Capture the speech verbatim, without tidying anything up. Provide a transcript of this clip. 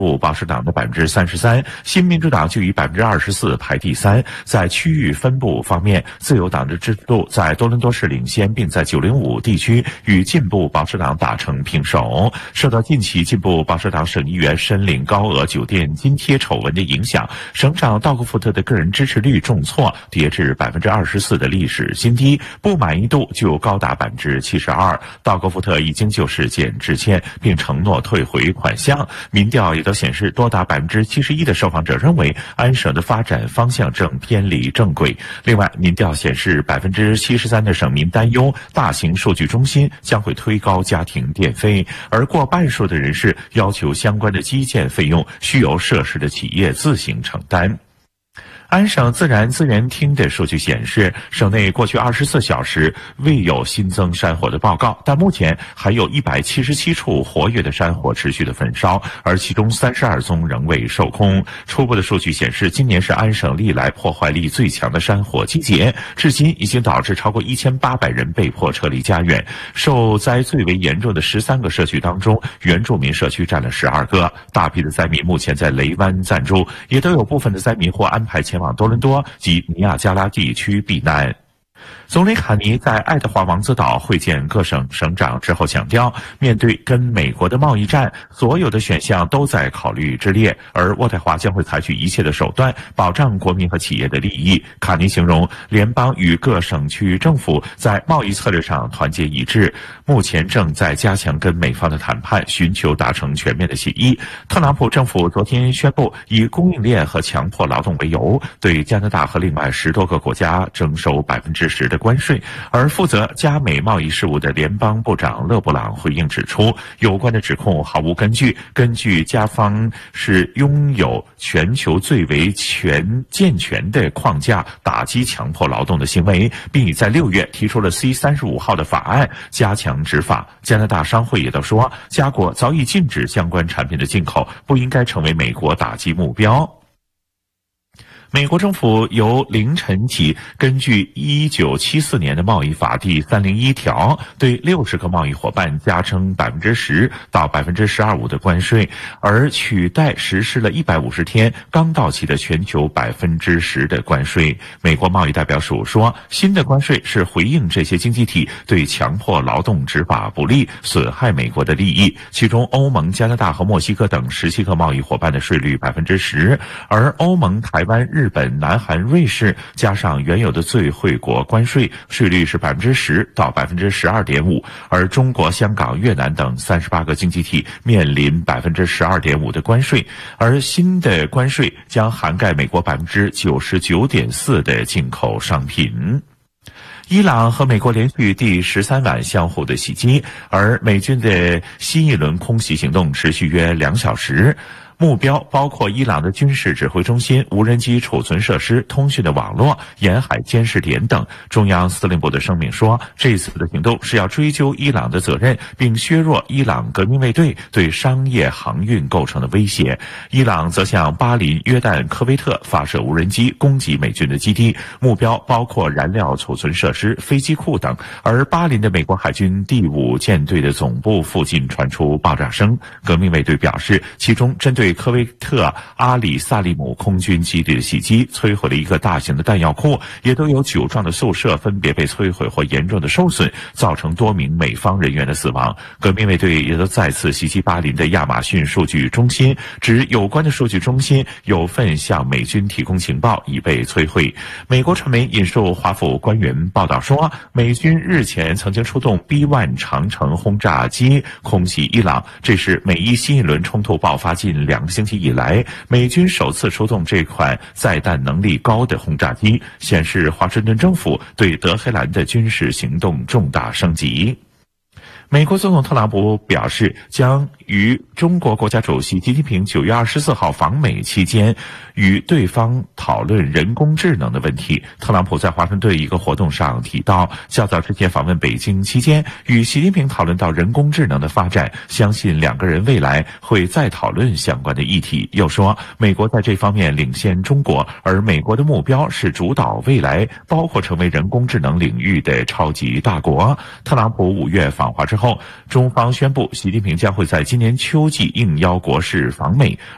部保守党的百分之三十三，新民主党就以百分之二十四排第三。在区域分布方面，自由党的支持度在多伦多市领先，并在九零五地区与进步保守党打成平手。受到近期进步保守党省议员申领高额酒店津贴丑闻的影响，省长道格福特的个人支持率重挫，跌至百分之二十四的历史新低，不满意度就高达百分之七十二。道格福特已经就事件致歉，并承诺退回款项。民调也都显示，多达百分之七十一的受访者认为安省的发展方向正偏离正轨。另外，民调显示百分之七十三的省民担忧大型数据中心将会推高家庭电费，而过半数的人士要求相关的基建费用需由涉事的企业自行承担。安省自然资源厅的数据显示，省内过去二十四小时未有新增山火的报告，但目前还有一百七十七处活跃的山火持续的焚烧，而其中三十二宗仍未受控。初步的数据显示，今年是安省历来破坏力最强的山火季节，至今已经导致超过一千八百人被迫撤离家园。受灾最为严重的十三个社区当中，原住民社区占了十二个。大批的灾民目前在雷湾暂住，也都有部分的灾民或安排前往多伦多及尼亚加拉地区避难。总理卡尼在爱德华王子岛会见各省省长之后强调，面对跟美国的贸易战，所有的选项都在考虑之列，而渥太华将会采取一切的手段保障国民和企业的利益。卡尼形容联邦与各省区政府在贸易策略上团结一致，目前正在加强跟美方的谈判，寻求达成全面的协议。特朗普政府昨天宣布，以供应链和强迫劳动为由，对加拿大和另外十多个国家征收百分之十的关税，而负责加美贸易事务的联邦部长勒布朗回应指出，有关的指控毫无根据。根据加方是拥有全球最为全健全的框架，打击强迫劳动的行为，并已在六月提出了 C 三十五号的法案，加强执法。加拿大商会也都说，加国早已禁止相关产品的进口，不应该成为美国打击目标。美国政府由凌晨起，根据一九七四年的贸易法第三零一条，对六十个贸易伙伴加征百分之十到百分之十二五的关税，而取代实施了一百五十天刚到期的全球百分之十的关税。美国贸易代表署说，新的关税是回应这些经济体对强迫劳动执法不利，损害美国的利益。其中，欧盟、加拿大和墨西哥等十七个贸易伙伴的税率百分之十，而欧盟、台湾、日日本、南韩、瑞士加上原有的最惠国关税，税率是百分之十到百分之十二点五，而中国、香港、越南等三十八个经济体面临百分之十二点五的关税，而新的关税将涵盖美国百分之九十九点四的进口商品。伊朗和美国连续第十三晚相互的袭击，而美军的新一轮空袭行动持续约两小时。目标包括伊朗的军事指挥中心、无人机储存设施、通讯的网络、沿海监视点等。中央司令部的声明说，这次的行动是要追究伊朗的责任，并削弱伊朗革命卫队对商业航运构成的威胁。伊朗则向巴林、约旦、科威特发射无人机攻击美军的基地，目标包括燃料储存设施、飞机库等。而巴林的美国海军第五舰队的总部附近传出爆炸声，革命卫队表示，其中针对科威特阿里萨利姆空军基地的袭击摧毁了一个大型的弹药库，也都有九幢的宿舍分别被摧毁或严重的受损，造成多名美方人员的死亡。革命卫队也都再次袭击巴林的亚马逊数据中心，指有关的数据中心有份向美军提供情报，已被摧毁。美国传媒引述华府官员报道说，美军日前曾经出动 B 一 长城轰炸机空袭伊朗，这是美伊新一轮冲突爆发近两个星期以来，美军首次出动这款载弹能力高的轰炸机，显示华盛顿政府对德黑兰的军事行动重大升级。美国总统特朗普表示，将与中国国家主席习近平九月二十四号访美期间，与对方讨论人工智能的问题。特朗普在华盛顿一个活动上提到，较早之前访问北京期间，与习近平讨论到人工智能的发展，相信两个人未来会再讨论相关的议题。又说，美国在这方面领先中国，而美国的目标是主导未来，包括成为人工智能领域的超级大国。特朗普五月访华之后，中方宣布，习近平将会在今年秋季应邀国事访美，